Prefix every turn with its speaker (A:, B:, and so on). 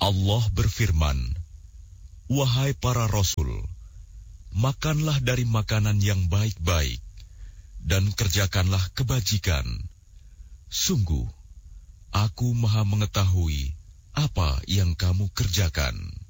A: Allah berfirman, "Wahai para rasul, makanlah dari makanan yang baik-baik dan kerjakanlah kebajikan. Sungguh, Aku Maha mengetahui apa yang kamu kerjakan."